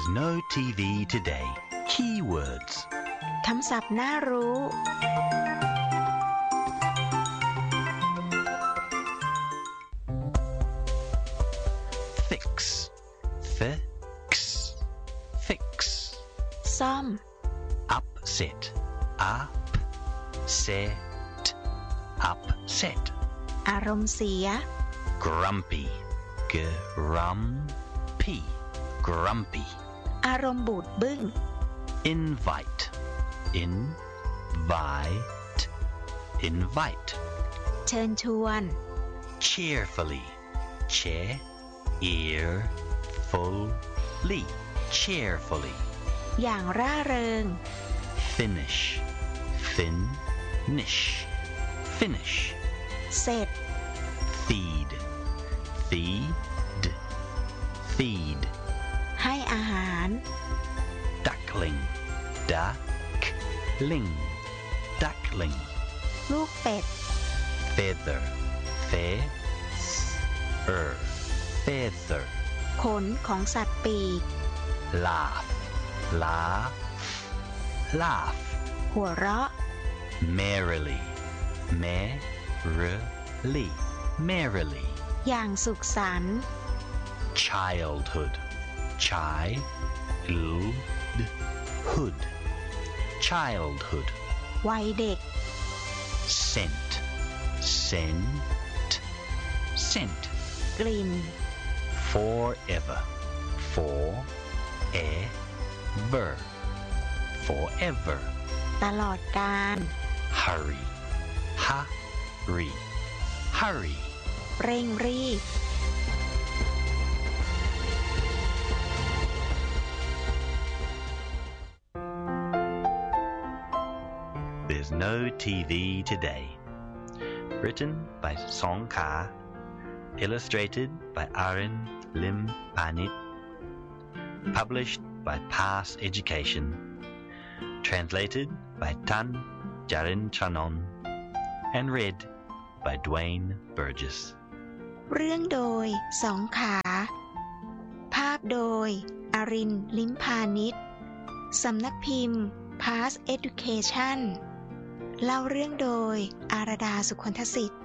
There's no TV today. Keywords. คำศัพท์น่ารู้ Fix. Fix. Fix. ซ่อม Upset. Upset. Upset. อารมณ์เสีย Grumpy. Grumpy. Grumpy. อารมณ์บูดบึ้ง Invite. Invite. Invite. เชิญชวน Cheerfully. Cheerfully. Cheerfully. อย่างร่าเริง Finish. Finish. Finish. เสร็จ Feed. Feed. Feed. ให้อาหาร Duckling. Duckling. Duckling. ลูกเป็ด Feather. Feather. Feather. ขนของสัตว์ปีก Laugh. Laugh. Laugh. หัวเราะ Merrily. Merrily. Merrily. อย่างสุขสันต์ Childhood. Childhood. Childhood. วัยเด็ก Scent. Scent. Scent. กลิ่น Forever. Forever. Forever. ตลอดกาล Hurry. Hurry. Hurry. เร่งรีบ There's no TV today. Written by Song Ka. Illustrated by Arin Lim Panit. Published by Pass Education. Translated by Tan Jarin Chanon. And read by Dwayne Burgess. เรื่องโดยสองขา ภาพโดยอรินทร์ ลิ้มพานิช สำนักพิมพ์ Pass Education เล่าเรื่องโดยอารดา สุคนทสิทธิ์